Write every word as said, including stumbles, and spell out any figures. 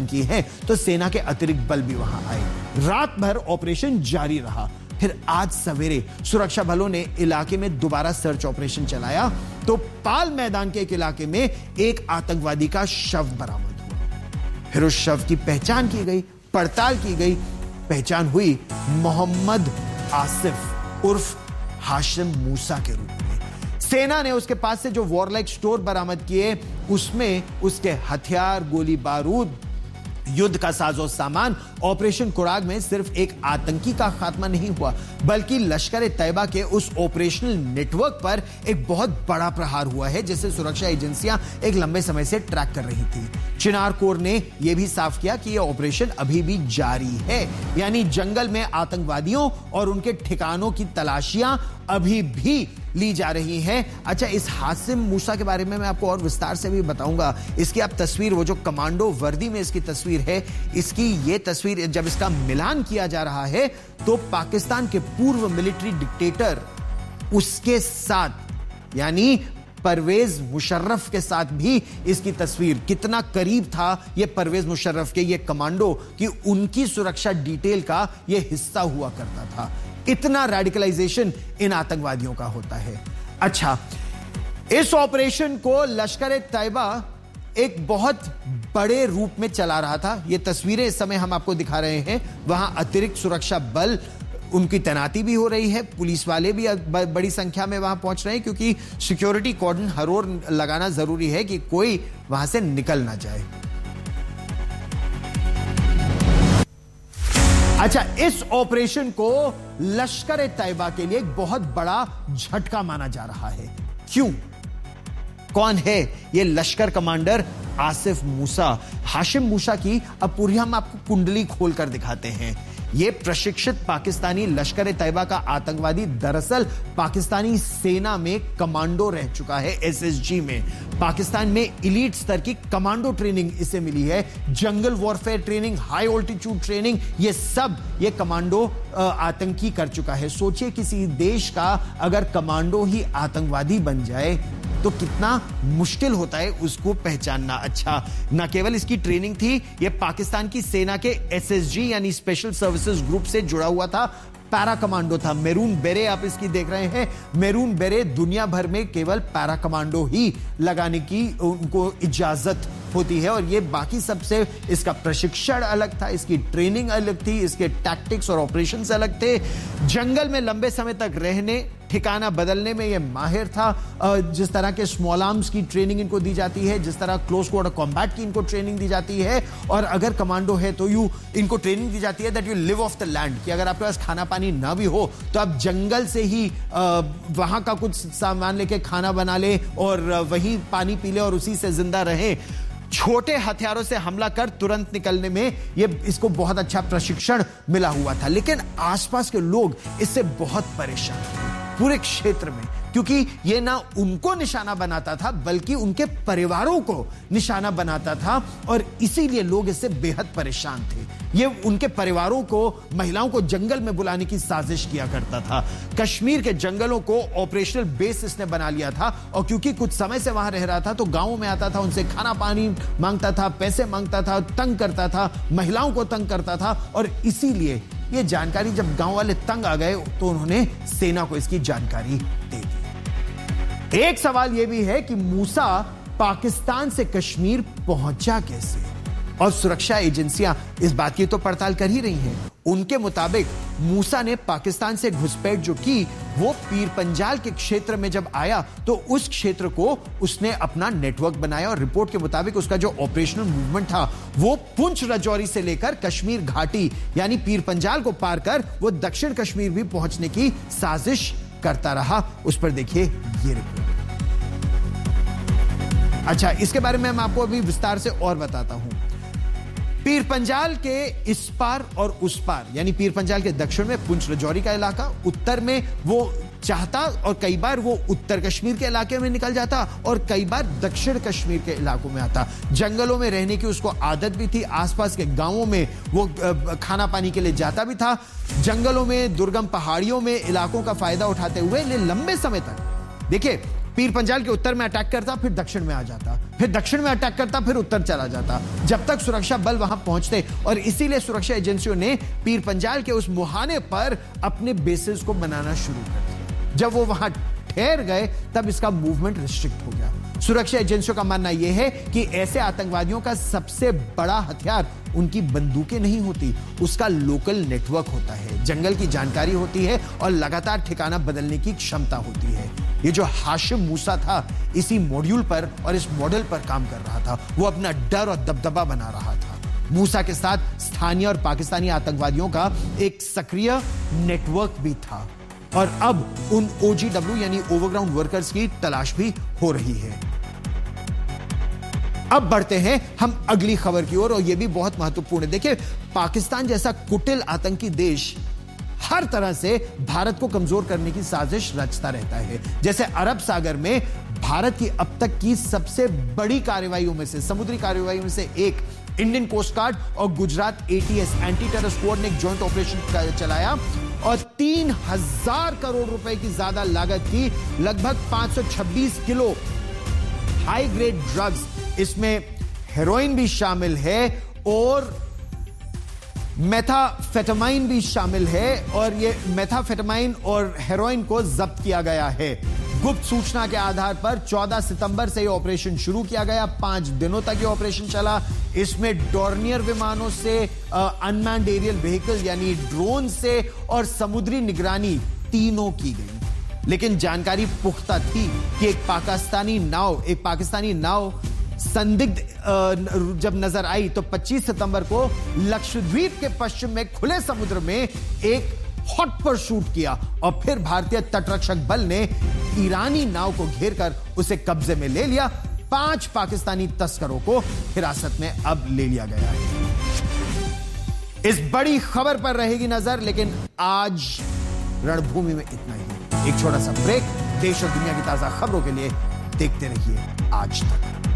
आतंकी हैं, तो सेना के अतिरिक्त बल भी वहां आए। रात भर ऑपरेशन जारी रहा। फिर आज सवेरे सुरक्षा बलों ने इलाके में दोबारा सर्च ऑपरेशन चलाया तो पाल मैदान के एक इलाके में एक आतंकवादी का शव बरामद हुआ। फिर उस शव की पहचान की गई, पड़ताल की गई, पहचान हुई मोहम्मद आसिफ उर्फ हाशिम मूसा के रूप में। सेना ने उसके पास से जो वॉरलाइक स्टोर बरामद किए उसमें उसके हथियार, गोली बारूद, युद्ध का साजो सामान। ऑपरेशन कुराग में सिर्फ एक आतंकी का खात्मा नहीं हुआ बल्कि लश्कर ए तैयबा के उस ऑपरेशनल नेटवर्क पर एक बहुत बड़ा प्रहार हुआ है जिसे सुरक्षा एजेंसियां एक लंबे समय से ट्रैक कर रही थी। चिनार कोर ने यह भी साफ किया कि यह ऑपरेशन अभी भी जारी है, यानी जंगल में आतंकवादियों और उनके ठिकानों की तलाशियां अभी भी ली जा रही हैं। अच्छा, इस हाशिम मूसा के बारे में मैं आपको और विस्तार से भी बताऊंगा। इसकी आप तस्वीर, वो जो कमांडो वर्दी में इसकी तस्वीर है, इसकी ये तस्वीर जब इसका मिलान किया जा रहा है तो पाकिस्तान के पूर्व मिलिट्री डिक्टेटर उसके साथ यानी परवेज मुशर्रफ के साथ भी इसकी तस्वीर, कितना करीब था ये परवेज मुशर्रफ के ये कमांडो कि उनकी सुरक्षा डिटेल का ये हिस्सा हुआ करता था। इतना रेडिकलाइजेशन इन आतंकवादियों का होता है। अच्छा, इस ऑपरेशन को लश्कर ए तैयबा एक बहुत बड़े रूप में चला रहा था। ये तस्वीरें इस समय हम आपको दिखा रहे हैं। वहां अतिरिक्त सुरक्षा बल, उनकी तैनाती भी हो रही है, पुलिस वाले भी बड़ी संख्या में वहां पहुंच रहे हैं क्योंकि सिक्योरिटी कॉर्डन हर ओर लगाना जरूरी है कि कोई वहां से निकल ना जाए। अच्छा, इस ऑपरेशन को लश्कर ए तैयबा के लिए एक बहुत बड़ा झटका माना जा रहा है। क्यों? कौन है ये लश्कर कमांडर आसिफ मूसा? हाशिम मूसा की अब पूरी हम आपको कुंडली खोलकर दिखाते हैं। ये प्रशिक्षित पाकिस्तानी लश्कर ए तैयबा का आतंकवादी दरअसल पाकिस्तानी सेना में कमांडो रह चुका है। एसएसजी में पाकिस्तान में इलीट स्तर की कमांडो ट्रेनिंग इसे मिली है। जंगल warfare training, high altitude training, ये सब ये कमांडो आतंकी कर चुका है। सोचिए किसी देश का अगर कमांडो ही आतंकवादी बन जाए तो कितना मुश्किल होता है उसको पहचानना। अच्छा, न केवल इसकी ट्रेनिंग थी, यह पाकिस्तान की सेना के एसएसजी यानी स्पेशल सर्विसेज ग्रुप से जुड़ा हुआ था। पैरा कमांडो था। मेरून बेरे आप इसकी देख रहे हैं। मेरून बेरे दुनिया भर में केवल पैरा कमांडो ही लगाने की उनको इजाजत होती है और ये बाकी सबसे इसका प्रशिक्षण अलग था, इसकी ट्रेनिंग अलग थी, इसके टैक्टिक्स और ऑपरेशंस अलग थे। जंगल में लंबे समय तक रहने, ठिकाना बदलने में ये माहिर था। जिस तरह के स्मॉल आर्म्स की ट्रेनिंग इनको दी जाती है, जिस तरह क्लोज क्वार्टर कॉम्बैट की इनको ट्रेनिंग दी जाती है, और अगर कमांडो है तो यू इनको ट्रेनिंग दी जाती है that you live of the land, कि अगर आपके पास खाना पानी ना भी हो तो आप जंगल से ही वहां का कुछ सामान लेके खाना बना ले और वही पानी पी ले और उसी से जिंदा रहे। छोटे हथियारों से हमला कर तुरंत निकलने में ये इसको बहुत अच्छा प्रशिक्षण मिला हुआ था। लेकिन आसपास के लोग इससे बहुत परेशान थे पूरे क्षेत्र में, क्योंकि ये ना उनको निशाना बनाता था बल्कि उनके परिवारों को निशाना बनाता था और इसीलिए लोग इससे बेहद परेशान थे। ये उनके परिवारों को, महिलाओं को जंगल में बुलाने की साजिश किया करता था। कश्मीर के जंगलों को ऑपरेशनल बेस इसने बना लिया था और क्योंकि कुछ समय से वहां रह रहा था तो गांवों में आता था, उनसे खाना पानी मांगता था, पैसे मांगता था, तंग करता था, महिलाओं को तंग करता था। और इसीलिए ये जानकारी जब गांव वाले तंग आ गए तो उन्होंने सेना को इसकी जानकारी दे दी। एक सवाल यह भी है कि मूसा पाकिस्तान से कश्मीर पहुंचा कैसे, और सुरक्षा एजेंसियां इस बात की तो पड़ताल कर ही रही हैं। उनके मुताबिक मूसा ने पाकिस्तान से घुसपैठ जो की वो पीर पंजाल के क्षेत्र में जब आया तो उस क्षेत्र को उसने अपना नेटवर्क बनाया और रिपोर्ट के मुताबिक उसका जो ऑपरेशनल मूवमेंट था वो पुंछ राजौरी से लेकर कश्मीर घाटी यानी पीर पंजाल को पार कर वो दक्षिण कश्मीर भी पहुंचने की साजिश करता रहा। उस पर देखिए ये रिपोर्ट। अच्छा, इसके बारे में मैं आपको अभी विस्तार से और बताता हूं। पीर पंजाल के इस पार और उस पार यानी पीर पंजाल के दक्षिण में पुंछ राजौरी का इलाका, उत्तर में वो चाहता और कई बार वो उत्तर कश्मीर के इलाके में निकल जाता और कई बार दक्षिण कश्मीर के इलाकों में आता। जंगलों में रहने की उसको आदत भी थी, आसपास के गांवों में वो खाना पानी के लिए जाता भी था। जंगलों में, दुर्गम पहाड़ियों में इलाकों का फायदा उठाते हुए ले लंबे समय तक, देखिए पीर पंजाल के उत्तर में अटैक करता, फिर दक्षिण में आ जाता, फिर दक्षिण में अटैक करता, फिर उत्तर चला जाता, जब तक सुरक्षा बल वहां पहुंचते। और इसीलिए सुरक्षा एजेंसियों ने पीर पंजाल के उस मुहाने पर अपने बेसिस को बनाना शुरू कर दिया। जब वो वहां ठहर गए तब इसका मूवमेंट रिस्ट्रिक्ट हो गया। सुरक्षा एजेंसियों का मानना यह है कि ऐसे आतंकवादियों का सबसे बड़ा हथियार उनकी बंदूकें नहीं होती, उसका लोकल नेटवर्क होता है, जंगल की जानकारी होती है और लगातार ठिकाना बदलने की क्षमता होती है। ये जो हाशिम मूसा था इसी मॉड्यूल पर और इस मॉडल पर काम कर रहा था। वो अपना डर और दबदबा बना रहा था। मूसा के साथ स्थानीय और पाकिस्तानी आतंकवादियों का एक सक्रिय नेटवर्क भी था और अब उन ओ जी डब्ल्यू यानी ओवरग्राउंड वर्कर्स की तलाश भी हो रही है। अब बढ़ते हैं हम अगली खबर की ओर और यह भी बहुत महत्वपूर्ण है। देखिए, पाकिस्तान जैसा कुटिल आतंकी देश हर तरह से भारत को कमजोर करने की साजिश रचता रहता है। जैसे अरब सागर में भारत की अब तक की सबसे बड़ी कार्रवाइयों में से, समुद्री कार्रवाइयों में से एक, इंडियन कोस्ट गार्ड और Gujarat A T S anti terror squad ने एक जॉइंट ऑपरेशन चलाया और तीन हजार करोड़ रुपए की ज्यादा लागत की लगभग पांच सौ छब्बीस किलो हाई ग्रेड ड्रग्स, इसमें हेरोइन भी शामिल है और मेथाफेटामाइन भी शामिल है और ये मेथाफेटामाइन और हेरोइन को जब्त किया गया है। गुप्त सूचना के आधार पर चौदह सितंबर से यह ऑपरेशन शुरू किया गया। पांच दिनों तक यह ऑपरेशन चला। इसमें डॉर्नियर विमानों से, अनमैन्ड एरियल व्हीकल यानी ड्रोन से और समुद्री निगरानी तीनों की गई। लेकिन जानकारी पुख्ता थी कि एक पाकिस्तानी नाव एक पाकिस्तानी नाव संदिग्ध जब नजर आई तो पच्चीस सितंबर को लक्षद्वीप के पश्चिम में खुले समुद्र में एक हॉट पर शूट किया और फिर भारतीय तटरक्षक बल ने ईरानी नाव को घेरकर उसे कब्जे में ले लिया। पांच पाकिस्तानी तस्करों को हिरासत में अब ले लिया गया है। इस बड़ी खबर पर रहेगी नजर, लेकिन आज रणभूमि में इतना ही। एक छोटा सा ब्रेक। देश और दुनिया की ताजा खबरों के लिए देखते रहिए आज तक।